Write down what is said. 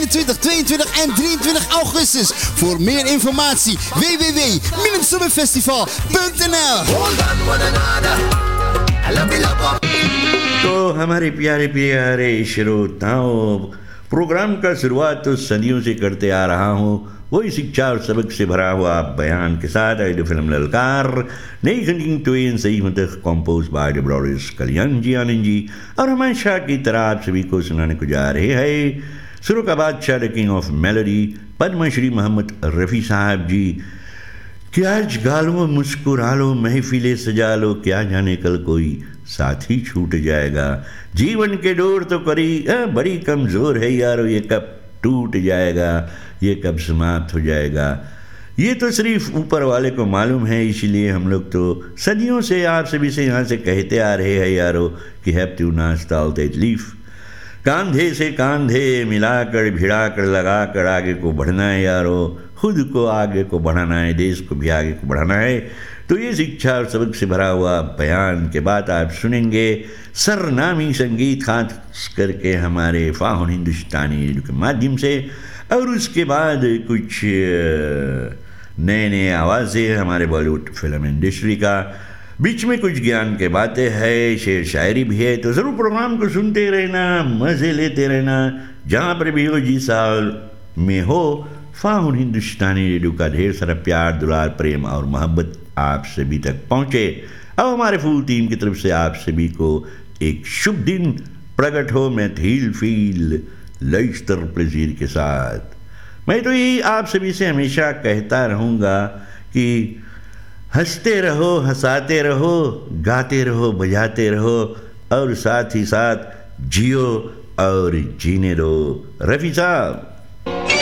21, 22 en 23 augustus. Voor meer informatie www.minimsummerfestival.nl. तो हमारे प्यारे प्यारे श्रोताओं, प्रोग्राम का शुरुआत तो सदियों से करते आ रहा हूँ, वही शिक्षा और सबक से भरा हुआ बयान के साथ आइडियो फिल्म ललकार नई खंडिंग ट्वेन सही मतलब कॉम्पोज बाय द ब्रदर्स कल्याण जी आनंद जी और हमेशा की तरह आप सभी को सुनाने को जा रहे हैं सुरों का बादशाह the king of melody Padmashri Mohammad Rafi साहब जी कि आज गा लो मुस्कुरा लो महफिलें सजा लो क्या जाने कल कोई साथी छूट जाएगा जीवन के डोर तो करी बड़ी कमज़ोर है यारो ये कब टूट जाएगा ये कब समाप्त हो जाएगा ये तो सिर्फ ऊपर वाले को मालूम है इसलिए हम लोग तो सदियों से आप सभी से यहाँ से कहते आ रहे हैं यारो कि हैव टू नाश्ता लीफ कांधे से कांधे मिलाकर भिड़ाकर लगाकर आगे को बढ़ना है यारो खुद को आगे को बढ़ाना है देश को भी आगे को बढ़ाना है तो ये शिक्षा और सबक से भरा हुआ बयान के बाद आप सुनेंगे सरनामी संगीत खास करके हमारे फाहुन हिंदुस्तानी रेडियो के माध्यम से और उसके बाद कुछ नए नए आवाज़ें हमारे बॉलीवुड फिल्म इंडस्ट्री का बीच में कुछ ज्ञान के बातें है शेर शायरी भी है तो ज़रूर प्रोग्राम को सुनते रहना मज़े लेते रहना जहाँ पर भी हो जिस साल में हो फाहुन हिंदुस्तानी रेडियो का ढेर सारा प्यार दुलार प्रेम और मोहब्बत आप सभी तक पहुँचे अब हमारे फुल टीम की तरफ से आप सभी को एक शुभ दिन प्रकट हो मैं थील फील लैस्टर प्लेजिर के साथ मैं तो यही आप सभी से हमेशा कहता रहूँगा कि हंसते रहो हंसाते रहो गाते रहो बजाते रहो और साथ ही साथ जियो और जीने रहो रफ़ी साहब